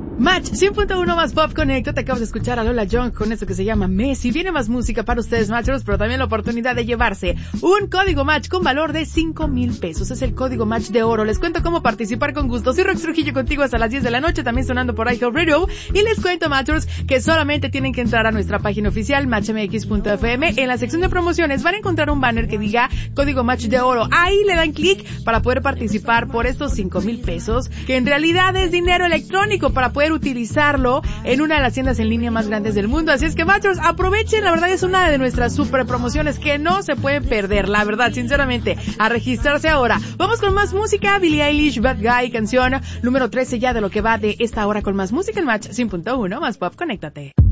Match 100.1 más Pop Connect. Te acabas de escuchar a Lola Young con esto que se llama Messi. Viene más música para ustedes, Matchers, pero también la oportunidad de llevarse un código Match con valor de 5,000 pesos. Es el código Match de oro. Les cuento cómo participar con gusto. Soy Rox Trujillo contigo hasta las 10 de la noche, también sonando por iHeartRadio. Y les cuento, Matchers, que solamente tienen que entrar a nuestra página oficial, matchmx.fm. En la sección de promociones van a encontrar un banner que diga código Match de oro. Ahí le dan clic para poder participar por estos 5,000 pesos, que en realidad es dinero electrónico para poder utilizarlo en una de las tiendas en línea más grandes del mundo. Así es que, Matchers, aprovechen, la verdad es una de nuestras super promociones que no se pueden perder, la verdad, sinceramente, a registrarse ahora. Vamos con más música, Billie Eilish, Bad Guy, canción número 13 ya de lo que va de esta hora con más música en Match 100.1 más Pop, conéctate.